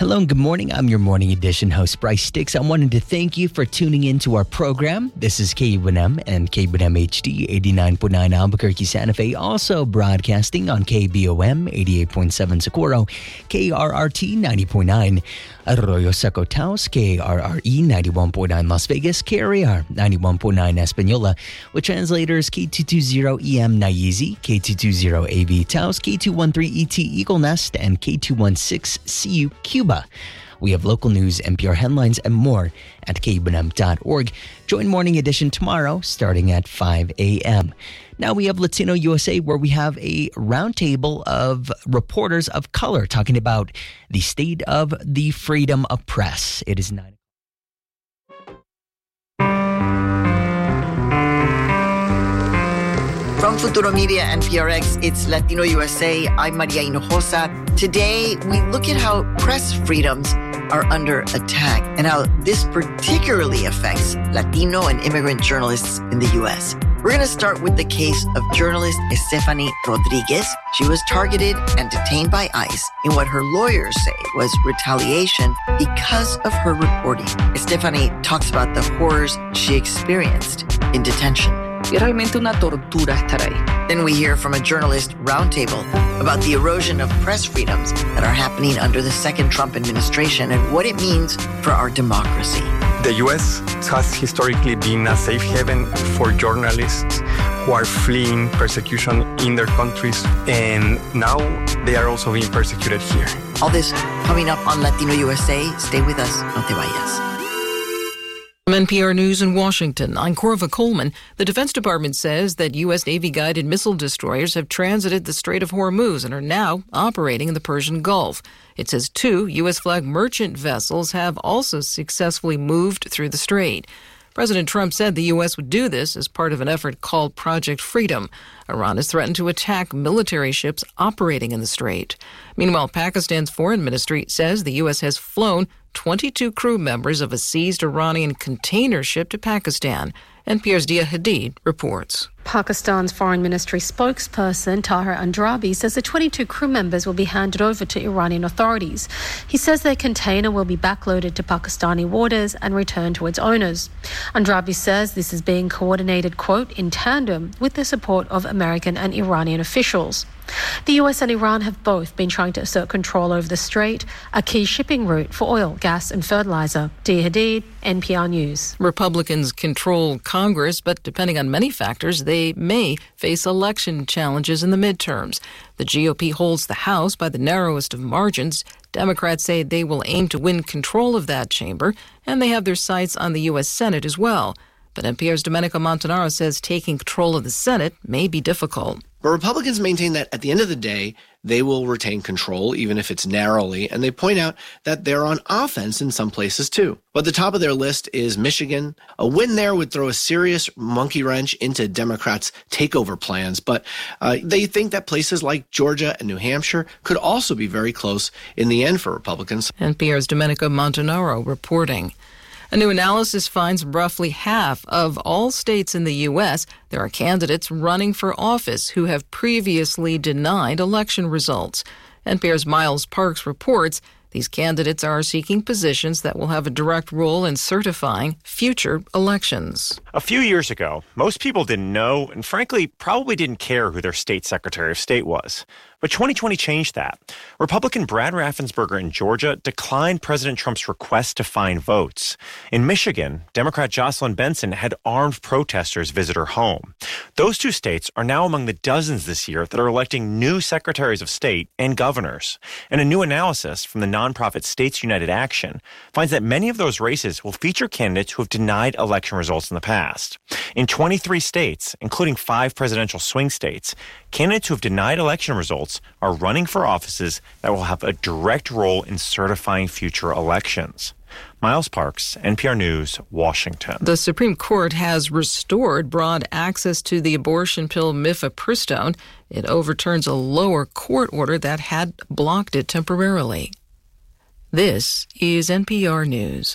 Hello and good morning. I'm your morning edition host, Bryce Sticks. I wanted to thank you for tuning in to our program. This is KBNM and KBNM HD 89.9 Albuquerque, Santa Fe. Also broadcasting on KBOM 88.7 Socorro, KRRT 90.9 Arroyo Seco Taos, KRRE 91.9 Las Vegas, KRAR 91.9 Española, with translators K220EM Naizi, K220AV Taos, K213ET Eagle Nest, and K216CU Cuba. We have local news, NPR headlines, and more at kbnm.org. Join Morning Edition tomorrow starting at 5 a.m. Now we have Latino USA, where we have a roundtable of reporters of color talking about the state of the freedom of press. It is 9. From Futuro Media and PRX, it's Latino USA. I'm Maria Hinojosa. Today, we look at how press freedoms are under attack and how this particularly affects Latino and immigrant journalists in the U.S. We're going to start with the case of journalist Estefany Rodriguez. She was targeted and detained by ICE in what her lawyers say was retaliation because of her reporting. Estefany talks about the horrors she experienced in detention. Es realmente una tortura estar ahí. Then we hear from a journalist roundtable about the erosion of press freedoms that are happening under the second Trump administration and what it means for our democracy. The U.S. has historically been a safe haven for journalists who are fleeing persecution in their countries, and now they are also being persecuted here. All this coming up on Latino USA. Stay with us. No te vayas. From NPR News in Washington, I'm Corva Coleman. The Defense Department says that U.S. Navy-guided missile destroyers have transited the Strait of Hormuz and are now operating in the Persian Gulf. It says 2 U.S.-flagged merchant vessels have also successfully moved through the strait. President Trump said the U.S. would do this as part of an effort called Project Freedom. Iran has threatened to attack military ships operating in the strait. Meanwhile, Pakistan's foreign ministry says the U.S. has flown 22 crew members of a seized Iranian container ship to Pakistan. NPR's Dia Hadid reports. Pakistan's foreign ministry spokesperson Tahir Andrabi says the 22 crew members will be handed over to Iranian authorities. He says their container will be backloaded to Pakistani waters and returned to its owners. Andrabi says this is being coordinated, quote, in tandem with the support of American and Iranian officials. The US and Iran have both been trying to assert control over the strait, a key shipping route for oil, gas and fertilizer. Dia Hadid, NPR News. Republicans control Congress, but depending on many factors, they may face election challenges in the midterms. The GOP holds the House by the narrowest of margins. Democrats say they will aim to win control of that chamber, and they have their sights on the U.S. Senate as well. But NPR's Domenico Montanaro says taking control of the Senate may be difficult. But Republicans maintain that at the end of the day, they will retain control, even if it's narrowly, and they point out that they're on offense in some places too. But the top of their list is Michigan. A win there would throw a serious monkey wrench into Democrats' takeover plans, but they think that places like Georgia and New Hampshire could also be very close in the end for Republicans. NPR's Domenico Montanaro reporting. A new analysis finds roughly half of all states in the U.S. there are candidates running for office who have previously denied election results. NPR's Miles Parks reports these candidates are seeking positions that will have a direct role in certifying future elections. A few years ago, most people didn't know and frankly probably didn't care who their state secretary of state was. But 2020 changed that. Republican Brad Raffensperger in Georgia declined President Trump's request to find votes. In Michigan, Democrat Jocelyn Benson had armed protesters visit her home. Those two states are now among the dozens this year that are electing new secretaries of state and governors. And a new analysis from the nonprofit States United Action finds that many of those races will feature candidates who have denied election results in the past. In 23 states, including 5 presidential swing states, candidates who have denied election results are running for offices that will have a direct role in certifying future elections. Miles Parks, NPR News, Washington. The Supreme Court has restored broad access to the abortion pill mifepristone. It overturns a lower court order that had blocked it temporarily. This is NPR News.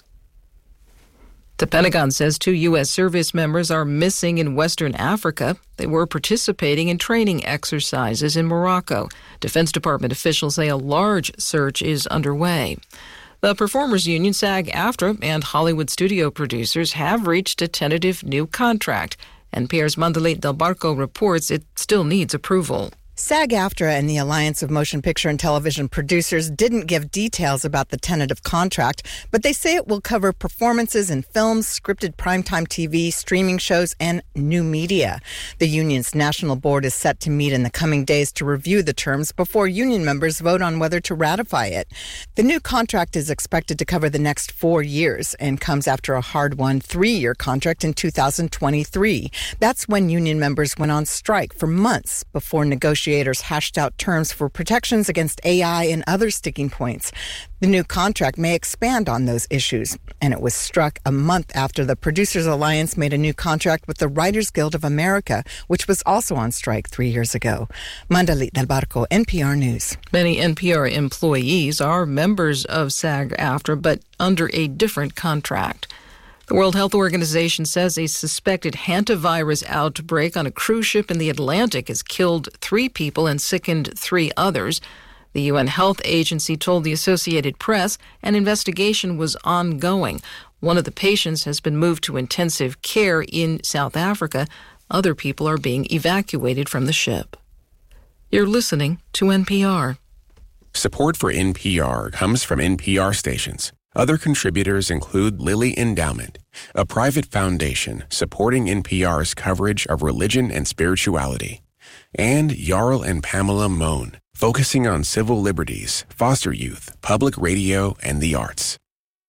The Pentagon says 2 U.S. service members are missing in Western Africa. They were participating in training exercises in Morocco. Defense Department officials say a large search is underway. The Performers Union, SAG-AFTRA, and Hollywood studio producers have reached a tentative new contract. NPR's Mandalit Del Barco reports it still needs approval. SAG-AFTRA and the Alliance of Motion Picture and Television Producers didn't give details about the tentative contract, but they say it will cover performances in films, scripted primetime TV, streaming shows, and new media. The union's national board is set to meet in the coming days to review the terms before union members vote on whether to ratify it. The new contract is expected to cover the next 4 years and comes after a hard-won 3-year contract in 2023. That's when union members went on strike for months before negotiators hashed out terms for protections against AI and other sticking points. The new contract may expand on those issues, and it was struck a month after the Producers Alliance made a new contract with the Writers Guild of America, which was also on strike 3 years ago. Mandalit Del Barco, NPR News. Many NPR employees are members of SAG-AFTRA, but under a different contract. The World Health Organization says a suspected hantavirus outbreak on a cruise ship in the Atlantic has killed 3 people and sickened 3 others. The UN Health Agency told the Associated Press an investigation was ongoing. One of the patients has been moved to intensive care in South Africa. Other people are being evacuated from the ship. You're listening to NPR. Support for NPR comes from NPR stations. Other contributors include Lilly Endowment, a private foundation supporting NPR's coverage of religion and spirituality, and Jarl and Pamela Mohn, focusing on civil liberties, foster youth, public radio, and the arts.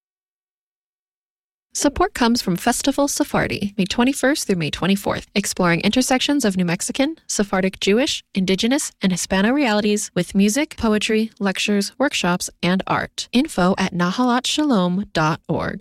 Support comes from Festival Sephardi, May 21st through May 24th, exploring intersections of New Mexican, Sephardic Jewish, Indigenous, and Hispano realities with music, poetry, lectures, workshops, and art. Info at nahalatshalom.org.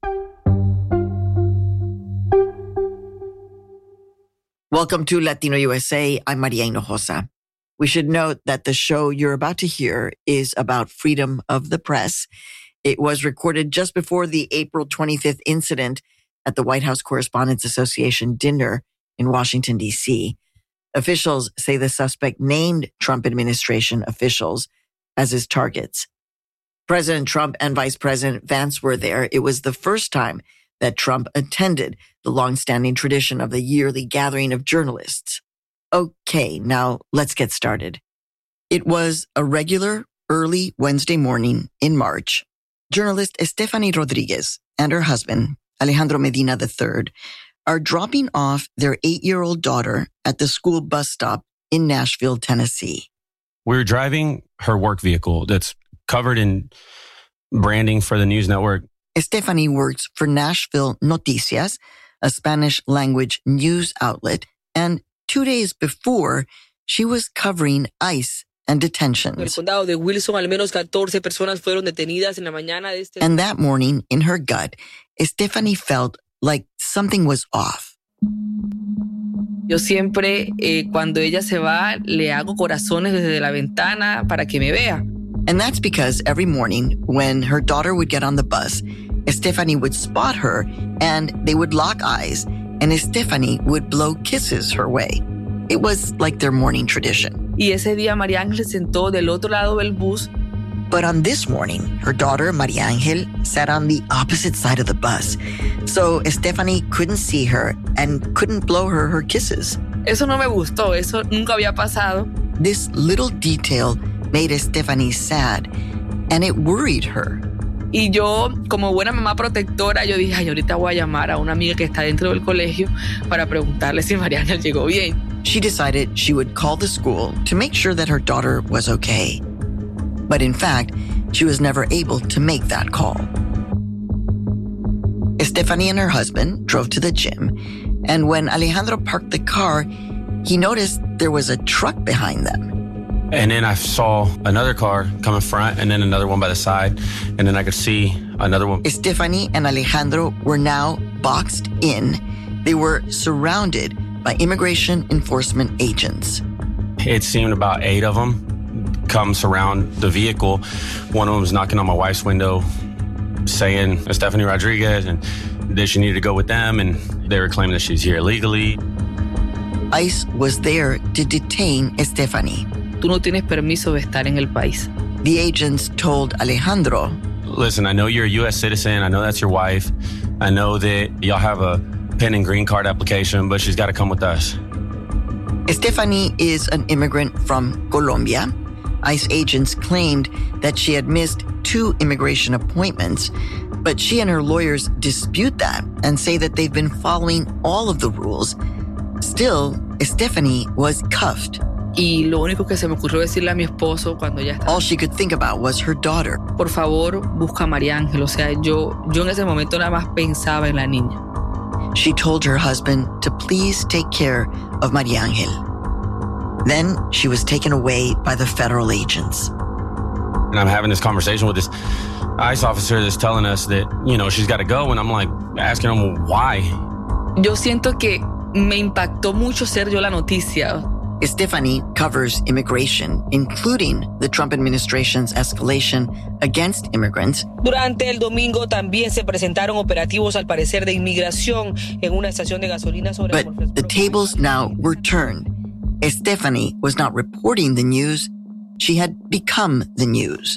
Welcome to Latino USA. I'm Maria Hinojosa. We should note that the show you're about to hear is about freedom of the press. It was recorded just before the April 25th incident at the White House Correspondents Association dinner in Washington, D.C. Officials say the suspect named Trump administration officials as his targets. President Trump and Vice President Vance were there. It was the first time that Trump attended the longstanding tradition of the yearly gathering of journalists. Okay, now let's get started. It was a regular early Wednesday morning in March. Journalist Estefany Rodriguez and her husband, Alejandro Medina III, are dropping off their 8-year-old daughter at the school bus stop in Nashville, Tennessee. We're driving her work vehicle that's covered in branding for the news network. Estefany works for Nashville Noticias, a Spanish-language news outlet, and 2 days before, she was covering ICE and detentions. And that morning, in her gut, Estefany felt like something was off. Yo siempre, cuando ella se va, le hago corazones desde la ventana para que me vea. And that's because every morning, when her daughter would get on the bus, Estefany would spot her and they would lock eyes, and Estefany would blow kisses her way. It was like their morning tradition. Y ese día María Ángel se sentó del otro lado del bus. But on this morning, her daughter, María Ángel, sat on the opposite side of the bus. So Estefany couldn't see her and couldn't blow her kisses. Eso no me gustó. Eso nunca había pasado. This little detail made Estefany sad, and it worried her. Y yo, como buena mamá protectora, yo dije, ay, ahorita voy a llamar a una amiga que está dentro del colegio para preguntarle si María Ángel llegó bien. She decided she would call the school to make sure that her daughter was okay. But in fact, she was never able to make that call. Estefany and her husband drove to the gym, and when Alejandro parked the car, he noticed there was a truck behind them. And then I saw another car come in front and then another one by the side. And then I could see another one. Estefany and Alejandro were now boxed in. They were surrounded by immigration enforcement agents. It seemed about 8 of them come surround the vehicle. One of them was knocking on my wife's window saying Estefany Rodriguez and that she needed to go with them. And they were claiming that she's here illegally. ICE was there to detain Estefany. Tú no tienes permiso de estar en el país. The agents told Alejandro, listen, I know you're a U.S. citizen. I know that's your wife. I know that y'all have a pending green card application, but she's got to come with us. Estefany is an immigrant from Colombia. ICE agents claimed that she had missed 2 immigration appointments, but she and her lawyers dispute that and say that they've been following all of the rules. Still, Estefany was cuffed. Y lo único que se me ocurrió decirle a mi esposo cuando ya estaba. All she could think about was her daughter. Por favor, busca a María Ángel. O sea, yo en ese momento nada más pensaba en la niña. She told her husband to please take care of María Ángel. Then she was taken away by the federal agents. And I'm having this conversation with this ICE officer that's telling us that, she's got to go. And I'm like asking him why. Yo siento que me impactó mucho ser yo la noticia. Estefany covers immigration, including the Trump administration's escalation against immigrants. Durante el domingo también se presentaron operativos al parecer de inmigración en una estación de gasolina sobre. But the tables now were turned. Estefany was not reporting the news. She had become the news.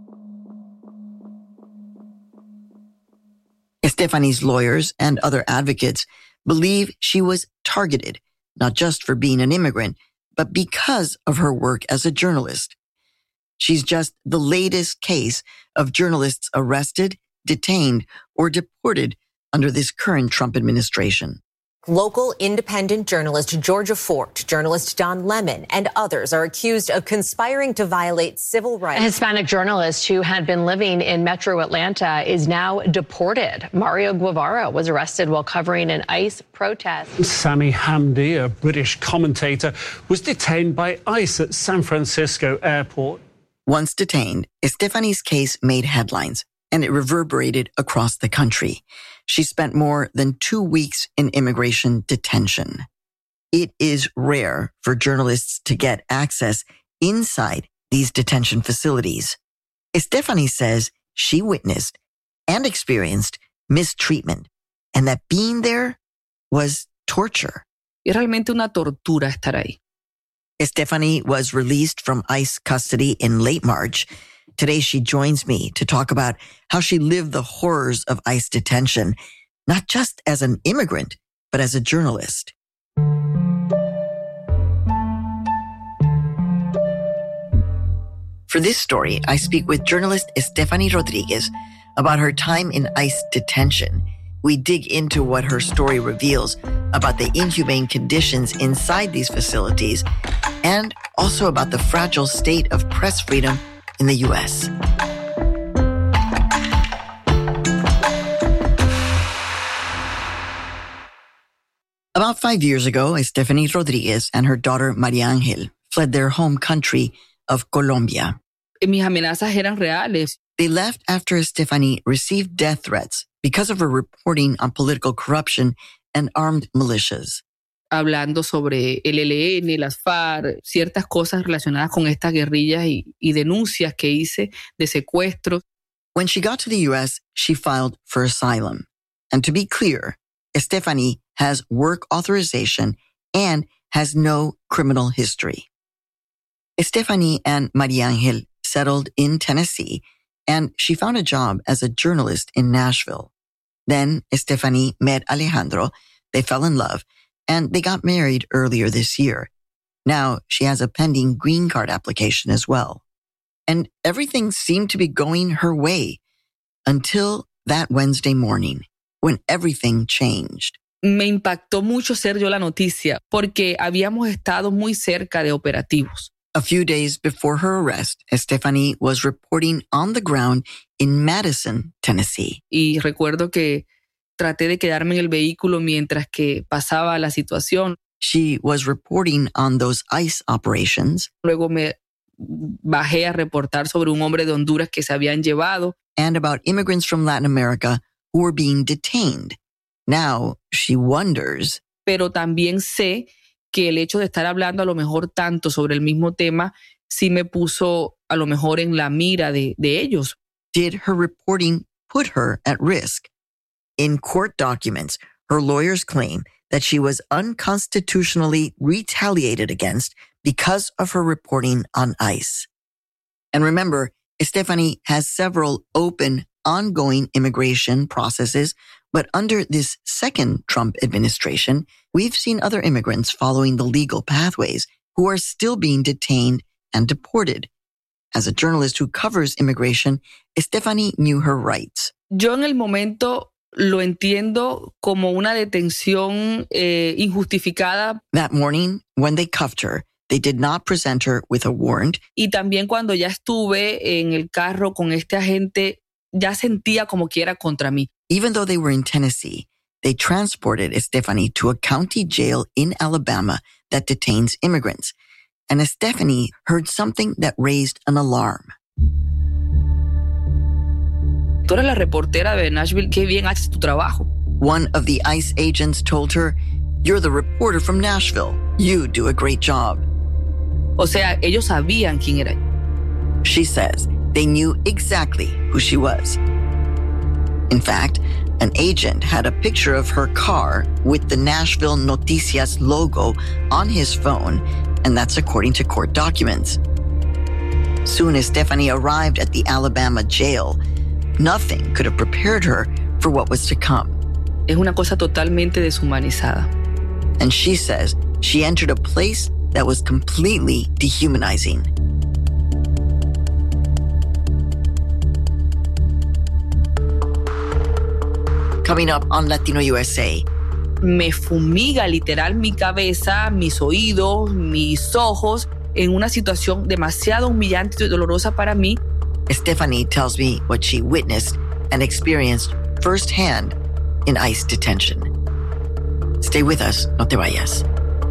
Estefany's lawyers and other advocates believe she was targeted, not just for being an immigrant, but because of her work as a journalist. She's just the latest case of journalists arrested, detained, or deported under this current Trump administration. Local independent journalist Georgia Fort, journalist Don Lemon, and others are accused of conspiring to violate civil rights. A Hispanic journalist who had been living in Metro Atlanta is now deported. Mario Guevara was arrested while covering an ICE protest. Sami Hamdi, a British commentator, was detained by ICE at San Francisco Airport. Once detained, Estefany's case made headlines, and it reverberated across the country. She spent more than 2 weeks in immigration detention. It is rare for journalists to get access inside these detention facilities. Estefany says she witnessed and experienced mistreatment, and that being there was torture. Es realmente una tortura estar ahí. Estefany was released from ICE custody in late March. Today, she joins me to talk about how she lived the horrors of ICE detention, not just as an immigrant, but as a journalist. For this story, I speak with journalist Estefany Rodriguez about her time in ICE detention. We dig into what her story reveals about the inhumane conditions inside these facilities and also about the fragile state of press freedom in the U.S. About 5 years ago, Estefany Rodriguez and her daughter María Ángel fled their home country of Colombia. Mis amenazas eran reales. They left after Estefany received death threats because of her reporting on political corruption and armed militias. Hablando sobre el ELN, las FARC, ciertas cosas relacionadas con estas guerrillas y denuncias que hice de secuestros. When she got to the U.S., she filed for asylum. And to be clear, Estefany has work authorization and has no criminal history. Estefany and María Ángel settled in Tennessee, and she found a job as a journalist in Nashville. Then Estefany met Alejandro, they fell in love, and they got married earlier this year. Now she has a pending green card application as well. And everything seemed to be going her way until that Wednesday morning when everything changed. Me impactó mucho ser yo la noticia porque habíamos estado muy cerca de operativos. A few days before her arrest, Estefany was reporting on the ground in Madison, Tennessee. Y recuerdo que traté de quedarme en el vehículo mientras que pasaba la situación. She was reporting on those ICE operations. Luego me bajé a reportar sobre un hombre de Honduras que se habían llevado. And about immigrants from Latin America who were being detained. Now she wonders. Pero también sé que el hecho de estar hablando a lo mejor tanto sobre el mismo tema sí me puso a lo mejor en la mira de ellos. Did her reporting put her at risk? In court documents, her lawyers claim that she was unconstitutionally retaliated against because of her reporting on ICE. And remember, Estefany has several open, ongoing immigration processes, but under this second Trump administration, we've seen other immigrants following the legal pathways who are still being detained and deported. As a journalist who covers immigration, Estefany knew her rights. Yo en el momento lo entiendo como una detención injustificada. That morning, when they cuffed her, they did not present her with a warrant. Y también cuando ya estuve en el carro con este agente, ya sentía como que era contra mí. Even though they were in Tennessee, they transported Estefany to a county jail in Alabama that detains immigrants. And Estefany heard something that raised an alarm. Tú eres la reportera de Nashville, qué bien haces tu trabajo. One of the ICE agents told her, "You're the reporter from Nashville. You do a great job." O sea, ellos sabían quién era. She says they knew exactly who she was. In fact, an agent had a picture of her car with the Nashville Noticias logo on his phone, and that's according to court documents. Soon as Estefany arrived at the Alabama jail, nothing could have prepared her for what was to come. Es una cosa totalmente deshumanizada. And she says she entered a place that was completely dehumanizing. Coming up on Latino USA. Me fumiga literal mi cabeza, mis oídos, mis ojos, en una situación demasiado humillante y dolorosa para mí. Estefany tells me what she witnessed and experienced firsthand in ICE detention. Stay with us, no te vayas.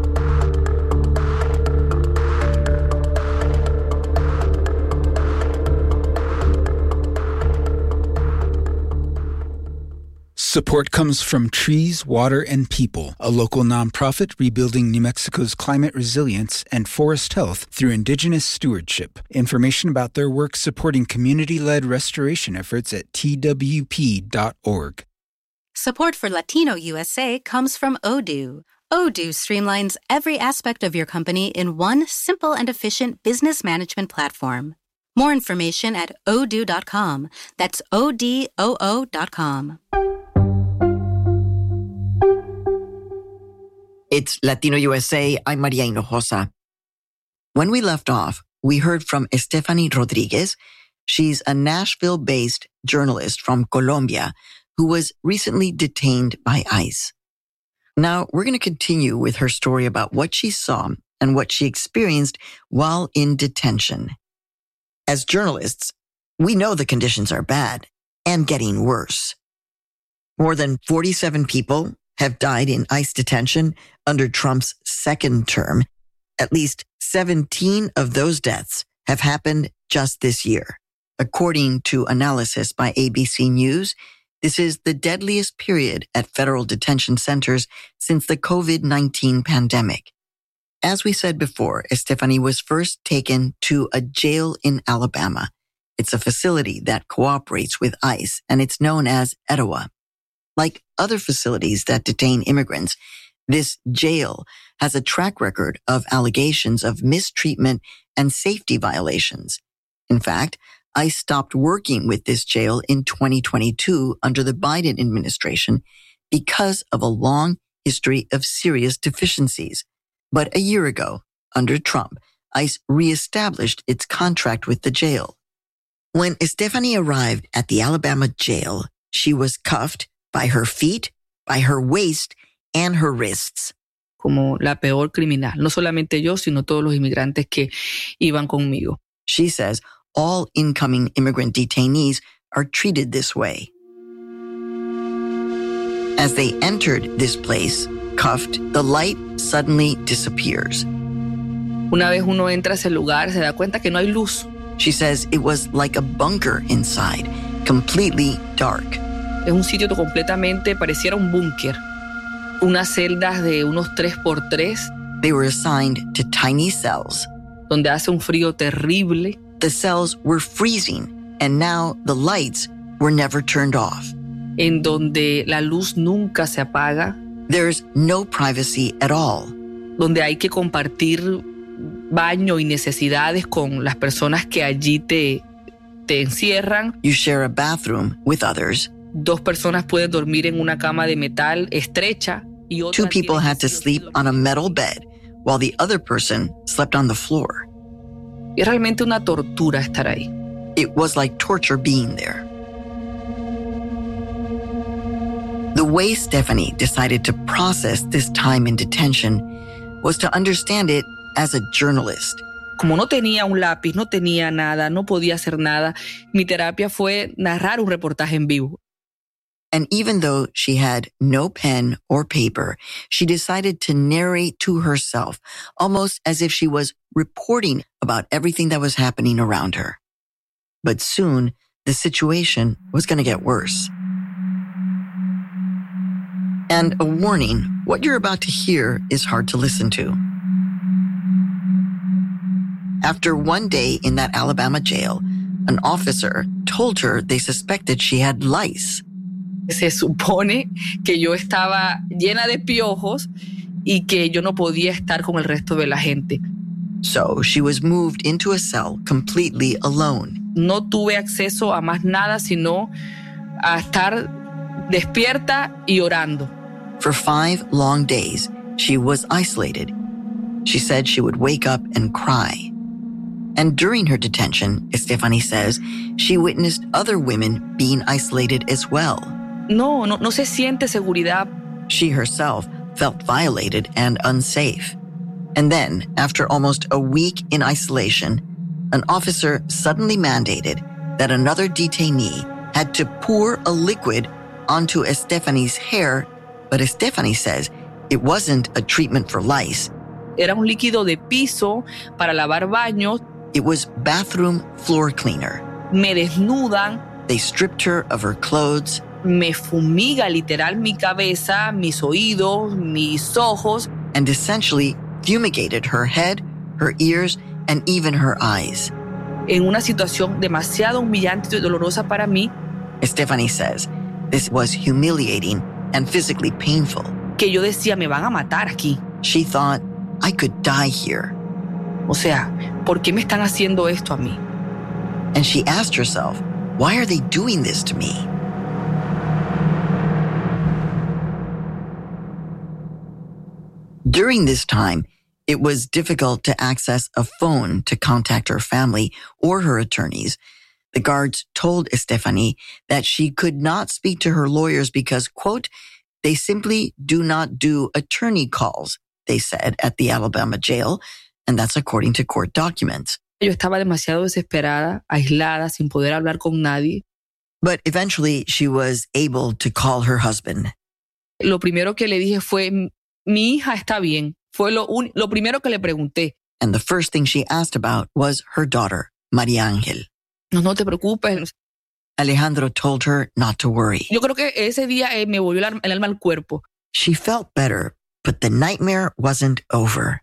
Support comes from Trees, Water, and People, a local nonprofit rebuilding New Mexico's climate resilience and forest health through indigenous stewardship. Information about their work supporting community-led restoration efforts at twp.org. Support for Latino USA comes from Odoo. Odoo streamlines every aspect of your company in one simple and efficient business management platform. More information at odoo.com. That's ODOO.com. It's Latino USA. I'm Maria Hinojosa. When we left off, we heard from Estefany Rodriguez. She's a Nashville-based journalist from Colombia who was recently detained by ICE. Now, we're going to continue with her story about what she saw and what she experienced while in detention. As journalists, we know the conditions are bad and getting worse. More than 47 people have died in ICE detention under Trump's second term. At least 17 of those deaths have happened just this year. According to analysis by ABC News, this is the deadliest period at federal detention centers since the COVID-19 pandemic. As we said before, Estefany was first taken to a jail in Alabama. It's a facility that cooperates with ICE, and it's known as Etowah. Like other facilities that detain immigrants, this jail has a track record of allegations of mistreatment and safety violations. In fact, ICE stopped working with this jail in 2022 under the Biden administration because of a long history of serious deficiencies. But a year ago, under Trump, ICE reestablished its contract with the jail. When Estefany arrived at the Alabama jail, she was cuffed by her feet, by her waist, and her wrists. Como la peor criminal, no solamente yo, sino todos los inmigrantes que iban conmigo. She says all incoming immigrant detainees are treated this way. As they entered this place, cuffed, the light suddenly disappears. Una vez uno entra a ese lugar, se da cuenta que no hay luz. She says it was like a bunker inside, completely dark. Es un sitio que completamente pareciera un búnker. Unas celdas de unos 3x3. They were assigned to tiny cells. Donde hace un frío terrible. The cells were freezing, and now the lights were never turned off. En donde la luz nunca se apaga. There's no privacy at all. Donde hay que compartir baño y necesidades con las personas que allí te te encierran. You share a bathroom with others. 2 personas pueden dormir en una cama de metal estrecha. 2 people had to sleep on a metal bed while the other person slept on the floor. Es realmente una tortura estar ahí. It was like torture being there. The way Stephanie decided to process this time in detention was to understand it as a journalist. Como no tenía un lápiz, no tenía nada, no podía hacer nada, mi terapia fue narrar un reportaje en vivo. And even though she had no pen or paper, she decided to narrate to herself, almost as if she was reporting about everything that was happening around her. But soon, the situation was going to get worse. And a warning, what you're about to hear is hard to listen to. After one day in that Alabama jail, an officer told her they suspected she had lice. Se supone que yo estaba llena de piojos y que yo no podía estar con el resto de la gente. So she was moved into a cell completely alone. No tuve acceso a más nada sino a estar despierta y orando. For 5 long days, she was isolated. She said she would wake up and cry. And during her detention, Stephanie says, she witnessed other women being isolated as well. No se siente seguridad. She herself felt violated and unsafe. And then, after almost a week in isolation, an officer suddenly mandated that another detainee had to pour a liquid onto Stephanie's hair, but Stephanie says it wasn't a treatment for lice. Era un líquido de piso para lavar baños. It was bathroom floor cleaner. Me desnudan. They stripped her of her clothes. Me fumiga literal mi cabeza, mis oídos, mis ojos. And essentially fumigated her head, her ears, and even her eyes. En una situación demasiado humillante y dolorosa para mí. Stephanie says this was humiliating and physically painful. Que yo decía, me van a matar aquí. She thought, I could die here. O sea, ¿por qué me están haciendo esto a mí? And she asked herself, why are they doing this to me? During this time, it was difficult to access a phone to contact her family or her attorneys. The guards told Stephanie that she could not speak to her lawyers because, quote, they simply do not do attorney calls, they said at the Alabama jail, and that's according to court documents. Yo estaba demasiado desesperada, aislada, sin poder hablar con nadie. But eventually she was able to call her husband. Lo primero que le dije fue, mi hija está bien. Fue lo primero que le pregunté. And the first thing she asked about was her daughter, María Ángel. No te preocupes. Alejandro told her not to worry. Yo creo que ese día me volvió el alma al cuerpo. She felt better, but the nightmare wasn't over.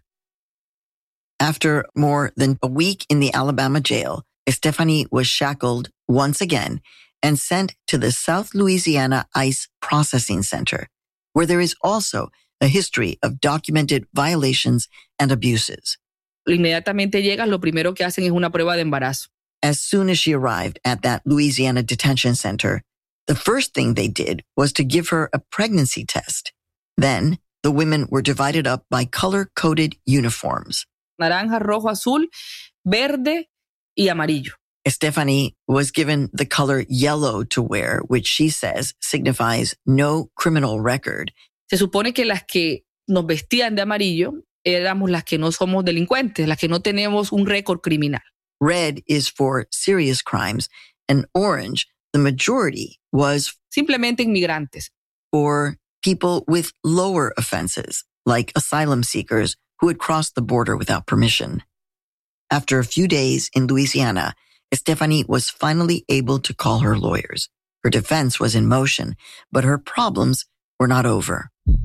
After more than a week in the Alabama jail, Stephanie was shackled once again and sent to the South Louisiana ICE Processing Center, where there is also a history of documented violations and abuses. Inmediatamente llegas, lo primero que hacen es una prueba de embarazo. As soon as she arrived at that Louisiana detention center, the first thing they did was to give her a pregnancy test. Then, the women were divided up by color-coded uniforms. Naranja, rojo, azul, verde y amarillo. Stephanie was given the color yellow to wear, which she says signifies no criminal record. Se supone que las que nos vestían de amarillo éramos las que no somos delincuentes, las que no tenemos un récord criminal. Red is for serious crimes, and orange, the majority, was simplemente inmigrantes. For people with lower offenses, like asylum seekers who had crossed the border without permission. After a few days in Louisiana, Stephanie was finally able to call her lawyers. Her defense was in motion, but her problems were not over.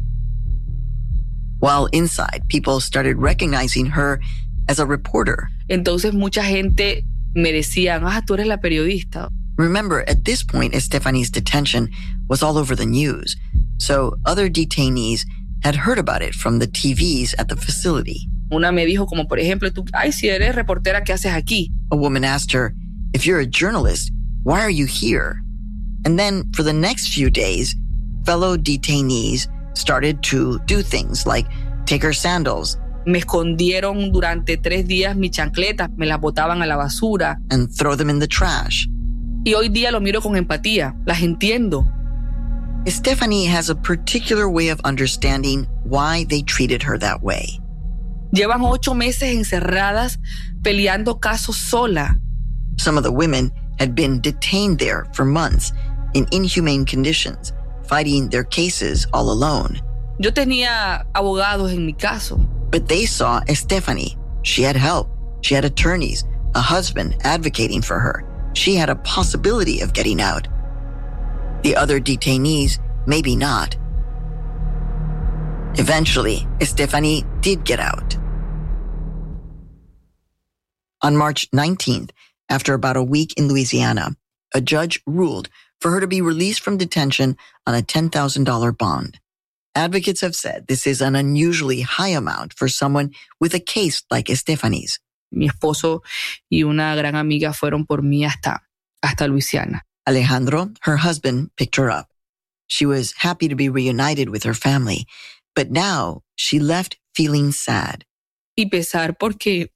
While inside, people started recognizing her as a reporter. Entonces mucha gente me decía, tú eres la periodista. Remember, at this point, Stephanie's detention was all over the news, so other detainees had heard about it from the TVs at the facility. Una me dijo como, por ejemplo, tú, si eres reportera, ¿qué haces aquí? A woman asked her, If you're a journalist, why are you here? And then for the next few days, fellow detainees started to do things like take her sandals. Me escondieron durante 3 días mis chancletas, me las botaban a la basura. And throw them in the trash. Y hoy día lo miro con empatía, las entiendo. Stephanie has a particular way of understanding why they treated her that way. Llevan 8 meses encerradas peleando casos sola. Some of the women had been detained there for months in inhumane conditions, fighting their cases all alone. Yo tenía abogados en mi caso. But they saw Stephanie. She had help. She had attorneys, a husband advocating for her. She had a possibility of getting out. The other detainees, maybe not. Eventually, Stephanie did get out. On March 19th, after about a week in Louisiana, a judge ruled for her to be released from detention on a $10,000 bond. Advocates have said this is an unusually high amount for someone with a case like Stephanie's. Mi esposo y una gran amiga fueron por mí hasta Louisiana. Alejandro, her husband, picked her up. She was happy to be reunited with her family, but now she left feeling sad. Y pesar porque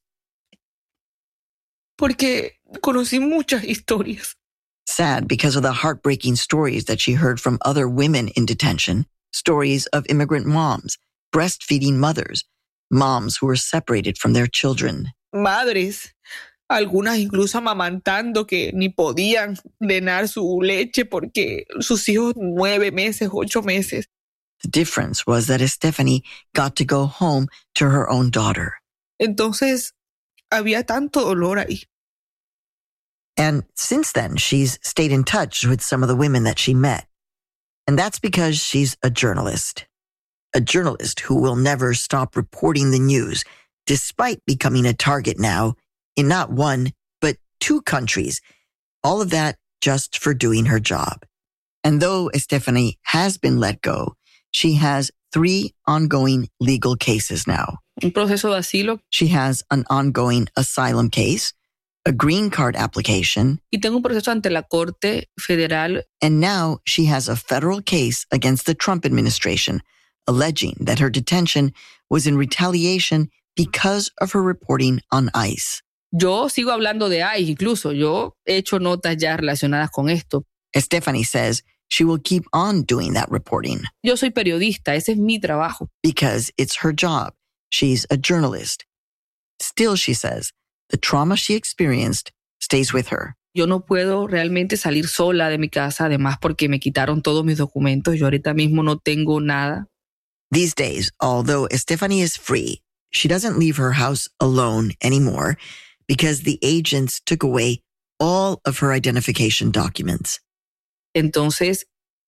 conocí muchas historias. Sad because of the heartbreaking stories that she heard from other women in detention, stories of immigrant moms, breastfeeding mothers, moms who were separated from their children. Madres, algunas incluso amamantando que ni podían drenar su leche porque sus hijos 9 meses, 8 meses. The difference was that Stephanie got to go home to her own daughter. Entonces, había tanto dolor ahí. And since then, she's stayed in touch with some of the women that she met. And that's because she's a journalist who will never stop reporting the news, despite becoming a target now in not 1, but 2 countries. All of that just for doing her job. And though Stephanie has been let go, she has 3 ongoing legal cases now. Un proceso de asilo. She has an ongoing asylum case, a green card application. Y tengo un proceso ante la Corte Federal. And now she has a federal case against the Trump administration, alleging that her detention was in retaliation because of her reporting on ICE. Yo sigo hablando de ICE, incluso. Yo he hecho notas ya relacionadas con esto. Stephanie says she will keep on doing that reporting. Yo soy periodista. Ese es mi trabajo. Because it's her job. She's a journalist. Still, she says, the trauma she experienced stays with her. Yo no puedo realmente salir sola de mi casa, además porque me quitaron todos mis documentos. Yo ahorita mismo no tengo nada. These days, although Stephanie is free, she doesn't leave her house alone anymore because the agents took away all of her identification documents. Entonces,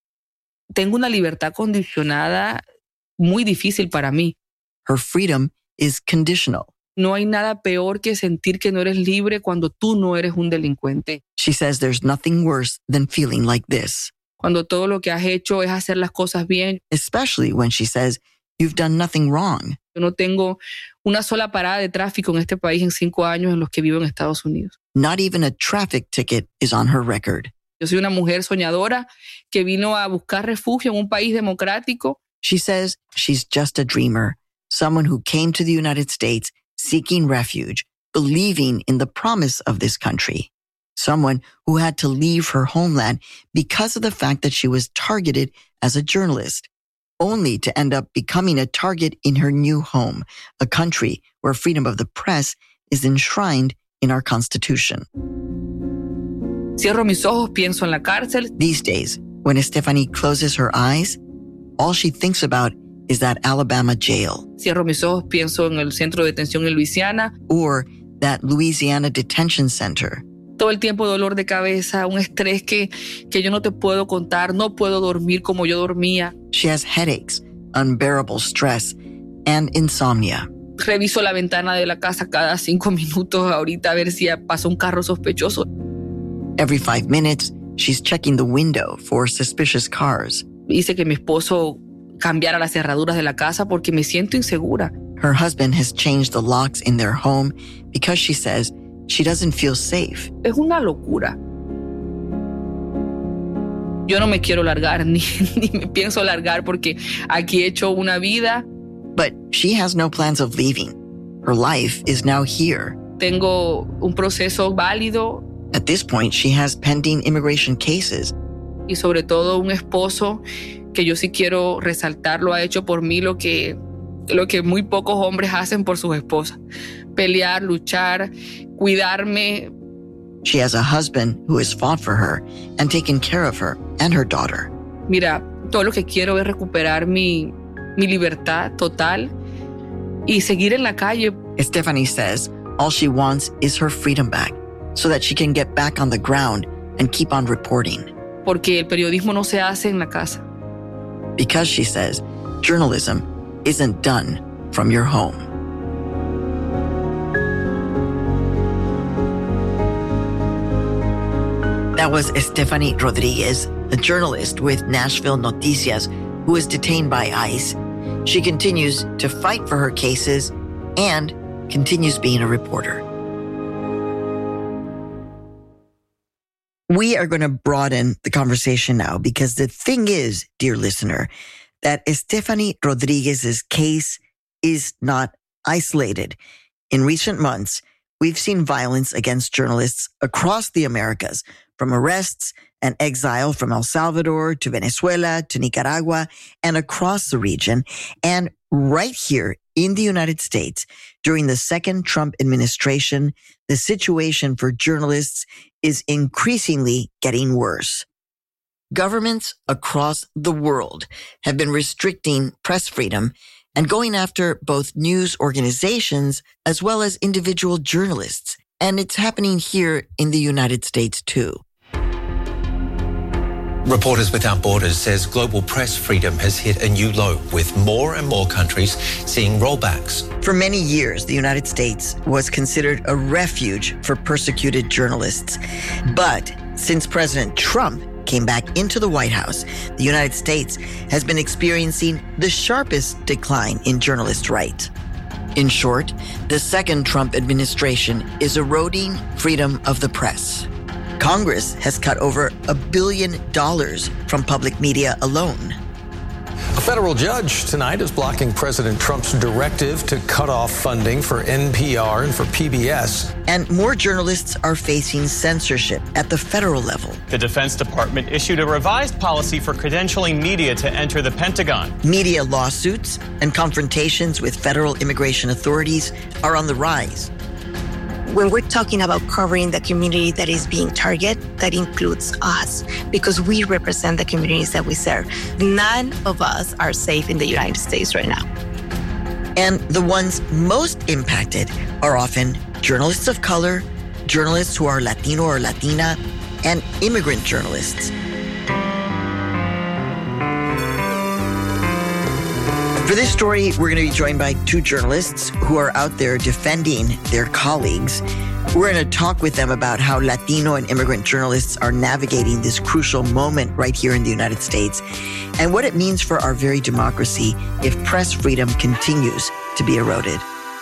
tengo una libertad condicionada muy difícil para mí. Her freedom is conditional. No hay nada peor que sentir que no eres libre cuando tú no eres un delincuente. She says there's nothing worse than feeling like this. Cuando todo lo que has hecho es hacer las cosas bien. Especially when she says you've done nothing wrong. Yo no tengo una sola parada de tráfico en este país en 5 años en los que vivo en Estados Unidos. Not even a traffic ticket is on her record. Yo soy una mujer soñadora que vino a buscar refugio en un país democrático. She says she's just a dreamer, someone who came to the United States seeking refuge, believing in the promise of this country. Someone who had to leave her homeland because of the fact that she was targeted as a journalist, only to end up becoming a target in her new home, a country where freedom of the press is enshrined in our Constitution. Cierro mis ojos, pienso en la cárcel. These days, when Stephanie closes her eyes, all she thinks about is that Alabama jail. Cierro mis ojos, pienso en el centro de detención en Luisiana. Or that Louisiana detention center. Todo el tiempo dolor de cabeza, un estrés que yo no te puedo contar, no puedo dormir como yo dormía. She has headaches, unbearable stress, and insomnia. Reviso la ventana de la casa cada 5 minutos ahorita a ver si pasa un carro sospechoso. Every 5 minutes, she's checking the window for suspicious cars. Hice que mi esposo cambiara las cerraduras de la casa porque me siento insegura. Her husband has changed the locks in their home because she says she doesn't feel safe. Es una locura. Yo no me quiero largar, ni me pienso largar porque aquí he hecho una vida. But she has no plans of leaving. Her life is now here. Tengo un proceso válido. At this point, she has pending immigration cases. Y sobre todo un esposo que yo sí quiero resaltar, lo ha hecho por mí lo que muy pocos hombres hacen por sus esposas. Pelear, luchar, cuidarme. She has a husband who has fought for her and taken care of her and her daughter. Mira, todo lo que quiero es recuperar mi libertad total y seguir en la calle. Stephanie says all she wants is her freedom back so that she can get back on the ground and keep on reporting. Porque el periodismo no se hace en la casa. Because, she says, journalism isn't done from your home. That was Stephanie Rodriguez, a journalist with Nashville Noticias, who was detained by ICE. She continues to fight for her cases and continues being a reporter. We are going to broaden the conversation now because the thing is, dear listener, that Stephanie Rodriguez's case is not isolated. In recent months, we've seen violence against journalists across the Americas, from arrests and exile from El Salvador to Venezuela to Nicaragua and across the region. And right here in the United States, during the second Trump administration, the situation for journalists is increasingly getting worse. Governments across the world have been restricting press freedom and going after both news organizations as well as individual journalists. And it's happening here in the United States too. Reporters Without Borders says global press freedom has hit a new low, with more and more countries seeing rollbacks. For many years, the United States was considered a refuge for persecuted journalists. But since President Trump came back into the White House, the United States has been experiencing the sharpest decline in journalist rights. In short, the second Trump administration is eroding freedom of the press. Congress has cut over $1 billion from public media alone. A federal judge tonight is blocking President Trump's directive to cut off funding for NPR and for PBS. And more journalists are facing censorship at the federal level. The Defense Department issued a revised policy for credentialing media to enter the Pentagon. Media lawsuits and confrontations with federal immigration authorities are on the rise. When we're talking about covering the community that is being targeted, that includes us, because we represent the communities that we serve. None of us are safe in the United States right now. And the ones most impacted are often journalists of color, journalists who are Latino or Latina, and immigrant journalists. For this story, we're going to be joined by two journalists who are out there defending their colleagues. We're going to talk with them about how Latino and immigrant journalists are navigating this crucial moment right here in the United States and what it means for our very democracy if press freedom continues to be eroded.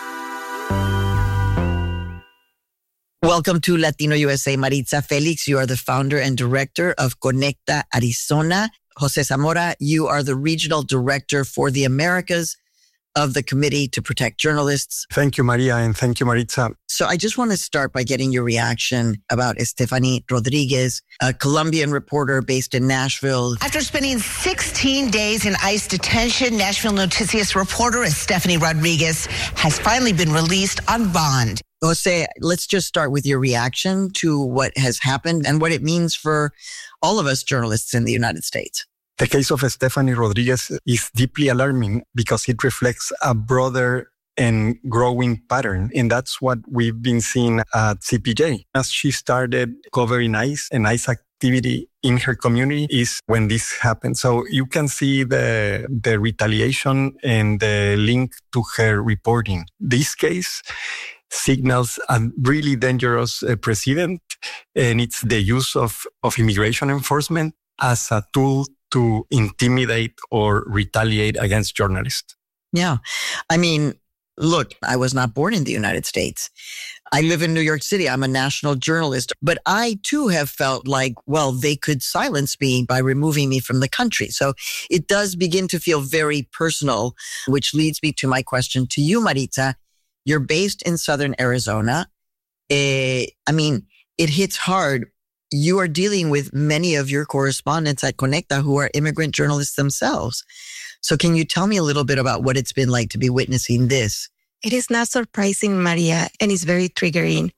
Welcome to Latino USA. Maritza Felix, you are the founder and director of Conecta Arizona. Jose Zamora, you are the regional director for the Americas of the Committee to Protect Journalists. Thank you, Maria, and thank you, Maritza. So I just want to start by getting your reaction about Stephanie Rodriguez, a Colombian reporter based in Nashville. After spending 16 days in ICE detention, Nashville Noticias reporter Stephanie Rodriguez has finally been released on bond. Jose, let's just start with your reaction to what has happened and what it means for all of us journalists in the United States. The case of Stephanie Rodriguez is deeply alarming because it reflects a broader and growing pattern. And that's what we've been seeing at CPJ. As she started covering ICE and ICE activity in her community is when this happened. So you can see the retaliation and the link to her reporting. This case signals a really dangerous precedent, and it's the use of immigration enforcement as a tool to intimidate or retaliate against journalists. Yeah. I mean, Look, I was not born in the United States. I live in New York City. I'm a national journalist, but I too have felt like, well, they could silence me by removing me from the country. So it does begin to feel very personal, which leads me to my question to you, Maritza. You're based in Southern Arizona. It hits hard. You are dealing with many of your correspondents at Conecta who are immigrant journalists themselves. So can you tell me a little bit about what it's been like to be witnessing this? It is not surprising, Maria, and it's very triggering.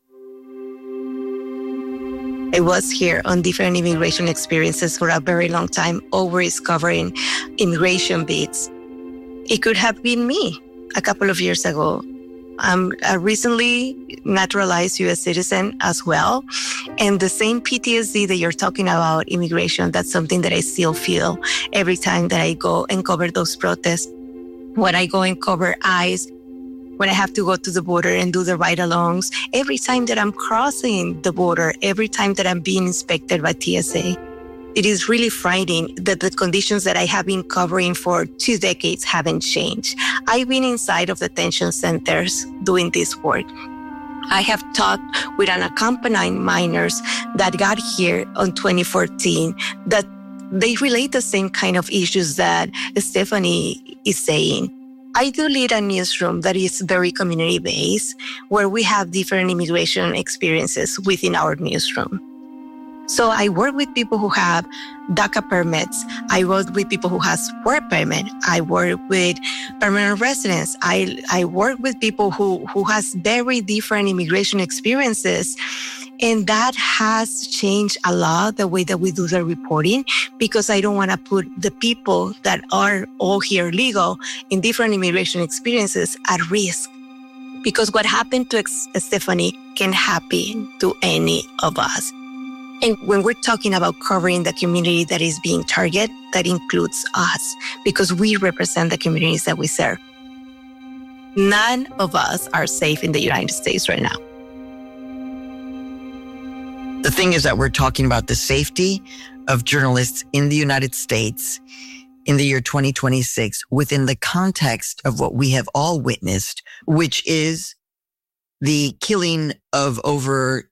I was here on different immigration experiences for a very long time, always covering immigration beats. It could have been me a couple of years ago. I'm a recently naturalized U.S. citizen as well. And the same PTSD that you're talking about immigration, that's something that I still feel every time that I go and cover those protests. When I go and cover ICE, when I have to go to the border and do the ride-alongs, every time that I'm crossing the border, every time that I'm being inspected by TSA. It is really frightening that the conditions that I have been covering for 2 decades haven't changed. I've been inside of detention centers doing this work. I have talked with unaccompanied minors that got here in 2014 that they relate the same kind of issues that Stephanie is saying. I do lead a newsroom that is very community-based, where we have different immigration experiences within our newsroom. So I work with people who have DACA permits. I work with people who have work permit. I work with permanent residents. I work with people who has very different immigration experiences. And that has changed a lot the way that we do the reporting, because I don't want to put the people that are all here legal in different immigration experiences at risk. Because what happened to Stephanie can happen to any of us. And when we're talking about covering the community that is being targeted, that includes us, because we represent the communities that we serve. None of us are safe in the United States right now. The thing is that we're talking about the safety of journalists in the United States in the year 2026 within the context of what we have all witnessed, which is the killing of over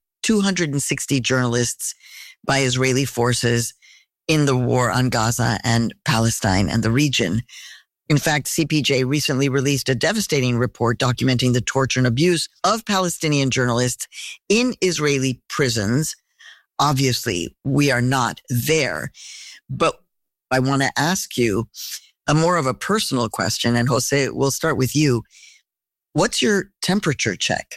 260 journalists by Israeli forces in the war on Gaza and Palestine and the region. In fact, CPJ recently released a devastating report documenting the torture and abuse of Palestinian journalists in Israeli prisons. Obviously, we are not there, but I want to ask you a more of a personal question. And Jose, we'll start with you. What's your temperature check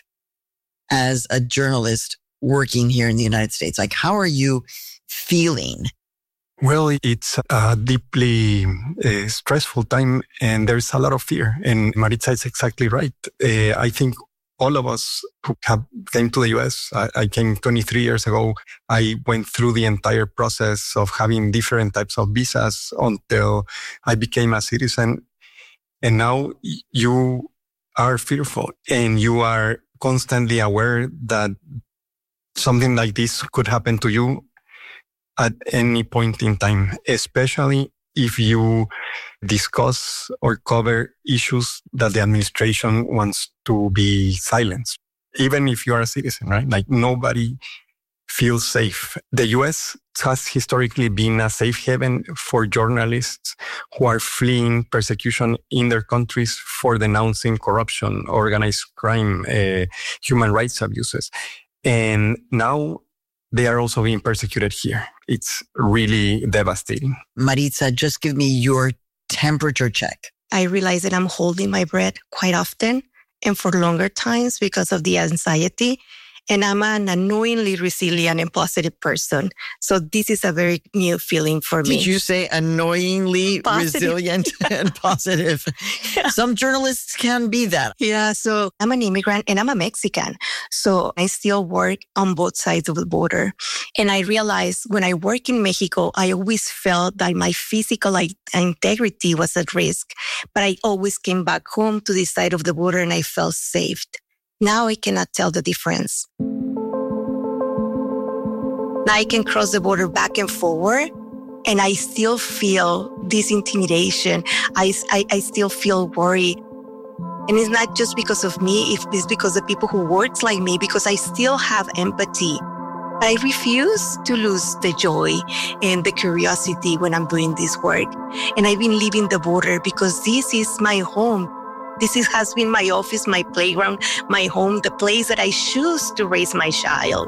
as a journalist working here in the United States? Like, how are you feeling? Well, it's a deeply stressful time, and there's a lot of fear. And Maritza is exactly right. I think all of us who have came to the U.S., I came 23 years ago. I went through the entire process of having different types of visas until I became a citizen. And now you are fearful, and you are constantly aware that something like this could happen to you at any point in time, especially if you discuss or cover issues that the administration wants to be silenced. Even if you are a citizen, right? Like, nobody feels safe. The U.S. has historically been a safe haven for journalists who are fleeing persecution in their countries for denouncing corruption, organized crime, human rights abuses. And now they are also being persecuted here. It's really devastating. Maritza, just give me your temperature check. I realize that I'm holding my breath quite often and for longer times because of the anxiety. And I'm an annoyingly resilient and positive person. So this is a very new feeling for me. Did you say annoyingly resilient and positive? Yeah. Some journalists can be that. Yeah, so I'm an immigrant and I'm a Mexican. So I still work on both sides of the border. And I realized when I work in Mexico, I always felt that my physical integrity was at risk. But I always came back home to this side of the border and I felt safe. Now I cannot tell the difference. Now I can cross the border back and forward, and I still feel this intimidation. I still feel worried. And it's not just because of me, it's because of the people who work like me, because I still have empathy. I refuse to lose the joy and the curiosity when I'm doing this work. And I've been leaving the border because this is my home. Has been my office, my playground, my home, the place that I choose to raise my child.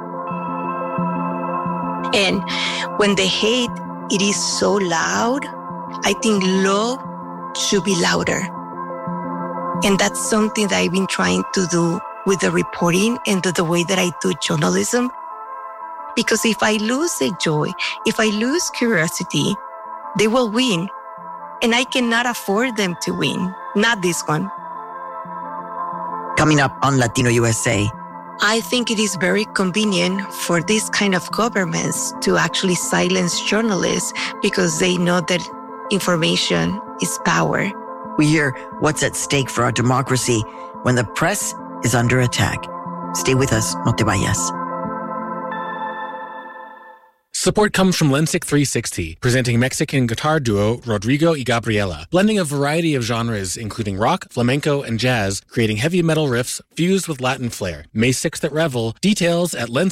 And when the hate, it is so loud, I think love should be louder. And that's something that I've been trying to do with the reporting and the way that I do journalism. Because if I lose the joy, if I lose curiosity, they will win. And I cannot afford them to win. Not this one. Coming up on Latino USA. I think it is very convenient for this kind of governments to actually silence journalists because they know that information is power. We hear what's at stake for our democracy when the press is under attack. Stay with us, no te vayas. Support comes from Lensic 360, presenting Mexican guitar duo Rodrigo y Gabriela, blending a variety of genres including rock, flamenco, and jazz, creating heavy metal riffs fused with Latin flair. May 6th at Revel. Details at Lensic